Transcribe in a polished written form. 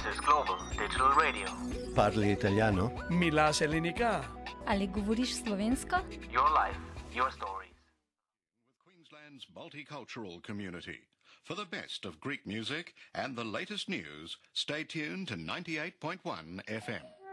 is Global Digital Radio. Parli italiano? Milaš Elinika. Ali govoriš slovensko? Your life, your stories. With Queensland's multicultural community. For the best of Greek music and the latest news, stay tuned to 98.1 FM.